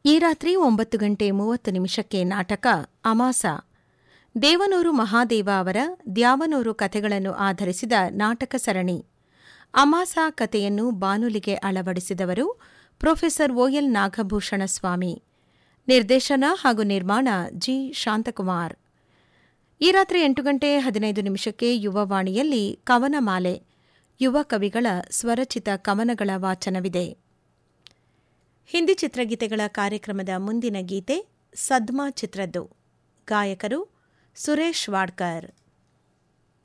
ಈ ರಾತ್ರಿ 9:30 ನಾಟಕ ಅಮಾಸ. ದೇವನೂರು ಮಹಾದೇವ ಅವರ ದ್ಯಾವನೂರು ಕಥೆಗಳನ್ನು ಆಧರಿಸಿದ ನಾಟಕ ಸರಣಿ. ಅಮಾಸ ಕಥೆಯನ್ನು ಬಾನುಲಿಗೆ ಅಳವಡಿಸಿದವರು ಪ್ರೊಫೆಸರ್ OL ನಾಗಭೂಷಣ ಸ್ವಾಮಿ. ನಿರ್ದೇಶನ ಹಾಗೂ ನಿರ್ಮಾಣ ಜಿ. ಶಾಂತಕುಮಾರ್. ಈ ರಾತ್ರಿ 8:15 ಯುವವಾಣಿಯಲ್ಲಿ ಕವನಮಾಲೆ, ಯುವ ಕವಿಗಳ ಸ್ವರಚಿತ ಕವನಗಳ ವಾಚನವಿದೆ. ಹಿಂದಿ ಚಿತ್ರಗೀತೆಗಳ ಕಾರ್ಯಕ್ರಮದ ಮುಂದಿನ ಗೀತೆ ಸದ್ಮಾ ಚಿತ್ರದ್ದು. ಗಾಯಕರು ಸುರೇಶ್ ವಾಡ್ಕರ್.